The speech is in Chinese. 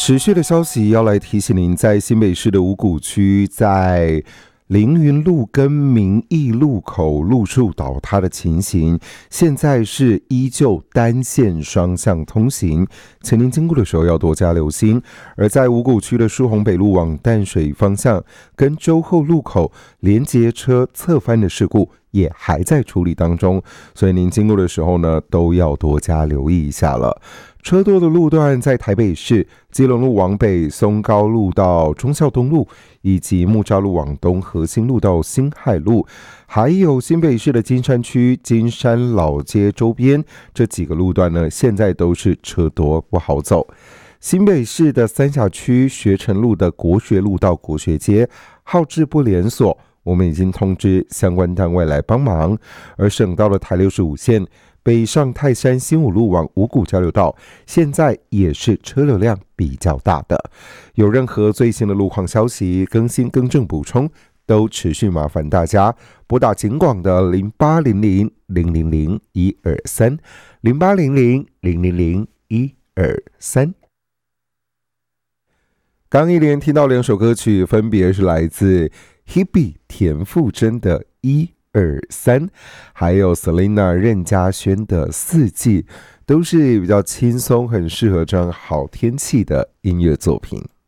持续的消息要来提醒您，在新北市的五股区，在凌云路跟民义路口路树倒塌的情形，现在是依旧单线双向通行，请您经过的时候要多加留心。而在五股区的疏洪北路往淡水方向跟洲后路口连接车侧翻的事故也还在处理当中，所以您经过的时候呢，都要多加留意一下了。车多的路段在台北市基隆路往北松高路到忠孝东路，以及木栅路往东和兴路到辛亥路，还有新北市的金山区金山老街周边这几个路段呢，现在都是车多不好走。新北市的三峡区学城路的国学路到国学街号志不连锁，我们已经通知相关单位来帮忙。而省道的台65线北上泰山新武路往五股交流道，现在也是车流量比较大的。有任何最新的路况消息、更新、更正、补充，都持续麻烦大家拨打警广的0800-000-123 0800-000-123。刚一连听到两首歌曲，分别是来自 Hebe 田馥甄的123，还有 Selina 任嘉萱的四季，都是比较轻松，很适合这样好天气的音乐作品。